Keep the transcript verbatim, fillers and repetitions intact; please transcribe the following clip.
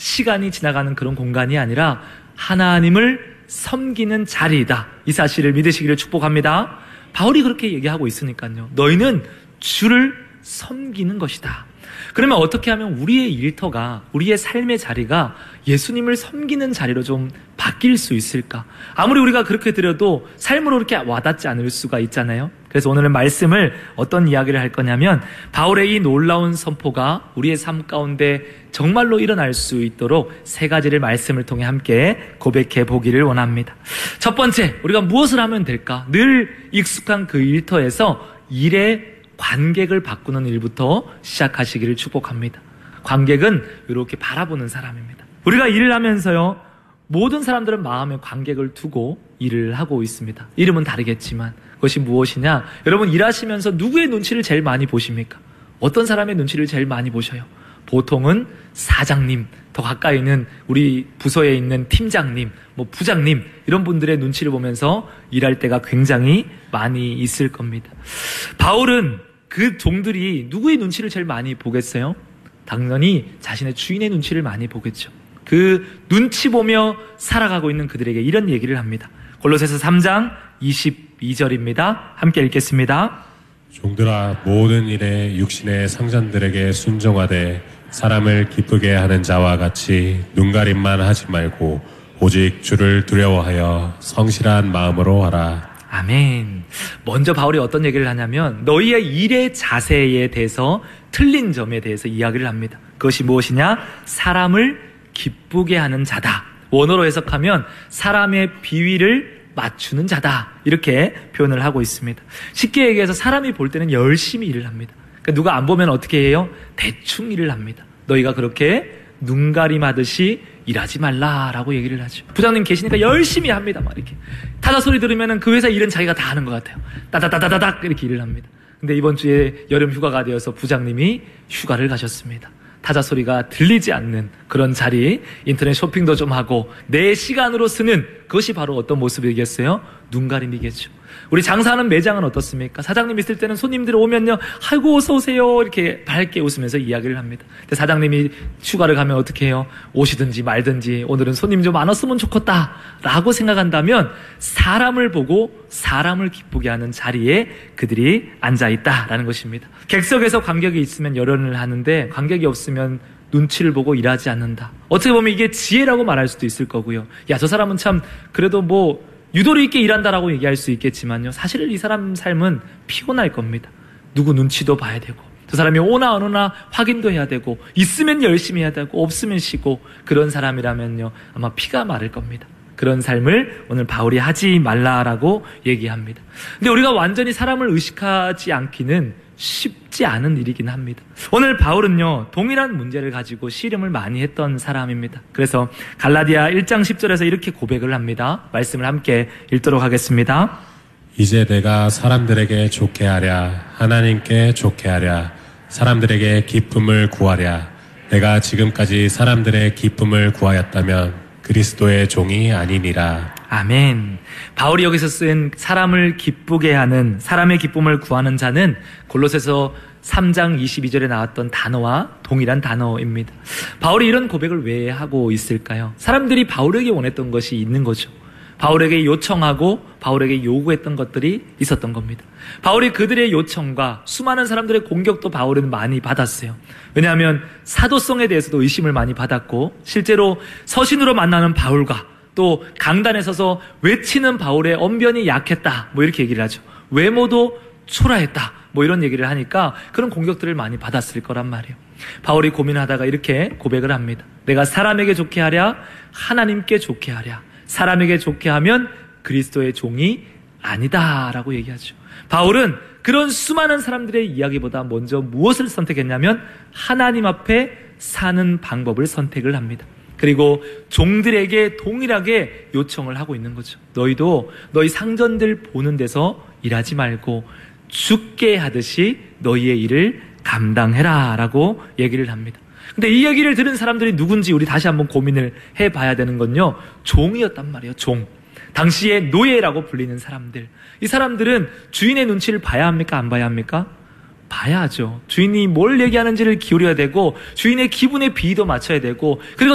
시간이 지나가는 그런 공간이 아니라 하나님을 섬기는 자리이다. 이 사실을 믿으시기를 축복합니다. 바울이 그렇게 얘기하고 있으니까요. 너희는 주를 섬기는 것이다. 그러면 어떻게 하면 우리의 일터가, 우리의 삶의 자리가 예수님을 섬기는 자리로 좀 바뀔 수 있을까? 아무리 우리가 그렇게 드려도 삶으로 그렇게 와닿지 않을 수가 있잖아요. 그래서 오늘은 말씀을 어떤 이야기를 할 거냐면 바울의 이 놀라운 선포가 우리의 삶 가운데 정말로 일어날 수 있도록 세 가지를 말씀을 통해 함께 고백해 보기를 원합니다. 첫 번째, 우리가 무엇을 하면 될까? 늘 익숙한 그 일터에서 일의 관객을 바꾸는 일부터 시작하시기를 축복합니다. 관객은 이렇게 바라보는 사람입니다. 우리가 일을 하면서요, 모든 사람들은 마음에 관객을 두고 일을 하고 있습니다. 이름은 다르겠지만 그것이 무엇이냐? 여러분, 일하시면서 누구의 눈치를 제일 많이 보십니까? 어떤 사람의 눈치를 제일 많이 보셔요? 보통은 사장님, 더 가까이 있는 우리 부서에 있는 팀장님, 뭐 부장님, 이런 분들의 눈치를 보면서 일할 때가 굉장히 많이 있을 겁니다. 바울은 그 종들이 누구의 눈치를 제일 많이 보겠어요? 당연히 자신의 주인의 눈치를 많이 보겠죠. 그 눈치 보며 살아가고 있는 그들에게 이런 얘기를 합니다. 골로새서 삼 장 이십이 절입니다. 함께 읽겠습니다. 종들아, 모든 일에 육신의 상전들에게 순종하되 사람을 기쁘게 하는 자와 같이 눈가림만 하지 말고 오직 주를 두려워하여 성실한 마음으로 하라. 아멘. 먼저 바울이 어떤 얘기를 하냐면 너희의 일의 자세에 대해서, 틀린 점에 대해서 이야기를 합니다. 그것이 무엇이냐? 사람을 기쁘게 하는 자다. 원어로 해석하면 사람의 비위를 맞추는 자다, 이렇게 표현을 하고 있습니다. 쉽게 얘기해서 사람이 볼 때는 열심히 일을 합니다. 그러니까 누가 안 보면 어떻게 해요? 대충 일을 합니다. 너희가 그렇게 눈가림하듯이 일하지 말라라고 얘기를 하죠. 부장님 계시니까 열심히 합니다. 막 이렇게 타자 소리 들으면 그 회사 일은 자기가 다 하는 것 같아요. 따다다다다닥 이렇게 일을 합니다. 근데 이번 주에 여름 휴가가 되어서 부장님이 휴가를 가셨습니다. 타자 소리가 들리지 않는 그런 자리, 인터넷 쇼핑도 좀 하고 내 시간으로 쓰는, 그것이 바로 어떤 모습이겠어요? 눈가림이겠죠. 우리 장사하는 매장은 어떻습니까? 사장님 있을 때는 손님들이 오면요, 아이고 어서 오세요 이렇게 밝게 웃으면서 이야기를 합니다. 근데 사장님이 휴가를 가면 어떻게 해요? 오시든지 말든지 오늘은 손님 좀 안 왔으면 좋겠다 라고 생각한다면 사람을 보고 사람을 기쁘게 하는 자리에 그들이 앉아있다라는 것입니다. 객석에서 관객이 있으면 열연을 하는데 관객이 없으면 눈치를 보고 일하지 않는다. 어떻게 보면 이게 지혜라고 말할 수도 있을 거고요. 야, 저 사람은 참 그래도 뭐 유도리 있게 일한다라고 얘기할 수 있겠지만요, 사실은 이 사람 삶은 피곤할 겁니다. 누구 눈치도 봐야 되고, 저 사람이 오나 안 오나 확인도 해야 되고, 있으면 열심히 해야 되고 없으면 쉬고, 그런 사람이라면요 아마 피가 마를 겁니다. 그런 삶을 오늘 바울이 하지 말라라고 얘기합니다. 근데 우리가 완전히 사람을 의식하지 않기는 쉽지 않은 일이긴 합니다. 오늘 바울은요, 동일한 문제를 가지고 씨름을 많이 했던 사람입니다. 그래서 갈라디아 일 장 십 절에서 이렇게 고백을 합니다. 말씀을 함께 읽도록 하겠습니다. 이제 내가 사람들에게 좋게 하랴, 하나님께 좋게 하랴, 사람들에게 기쁨을 구하랴. 내가 지금까지 사람들의 기쁨을 구하였다면 그리스도의 종이 아니니라. 아멘. 바울이 여기서 쓴 사람을 기쁘게 하는, 사람의 기쁨을 구하는 자는 골로새서 삼 장 이십이 절에 나왔던 단어와 동일한 단어입니다. 바울이 이런 고백을 왜 하고 있을까요? 사람들이 바울에게 원했던 것이 있는 거죠. 바울에게 요청하고 바울에게 요구했던 것들이 있었던 겁니다. 바울이 그들의 요청과 수많은 사람들의 공격도 바울은 많이 받았어요. 왜냐하면 사도성에 대해서도 의심을 많이 받았고, 실제로 서신으로 만나는 바울과 또 강단에 서서 외치는 바울의 언변이 약했다, 뭐 이렇게 얘기를 하죠. 외모도 초라했다, 뭐 이런 얘기를 하니까 그런 공격들을 많이 받았을 거란 말이에요. 바울이 고민하다가 이렇게 고백을 합니다. 내가 사람에게 좋게 하랴, 하나님께 좋게 하랴. 사람에게 좋게 하면 그리스도의 종이 아니다라고 얘기하죠. 바울은 그런 수많은 사람들의 이야기보다 먼저 무엇을 선택했냐면 하나님 앞에 사는 방법을 선택을 합니다. 그리고 종들에게 동일하게 요청을 하고 있는 거죠. 너희도 너희 상전들 보는 데서 일하지 말고 죽게 하듯이 너희의 일을 감당해라 라고 얘기를 합니다. 근데 이 얘기를 들은 사람들이 누군지 우리 다시 한번 고민을 해봐야 되는 건요, 종이었단 말이에요. 종. 당시에 노예라고 불리는 사람들. 이 사람들은 주인의 눈치를 봐야 합니까? 안 봐야 합니까? 봐야죠. 주인이 뭘 얘기하는지를 기울여야 되고, 주인의 기분에 비위도 맞춰야 되고, 그리고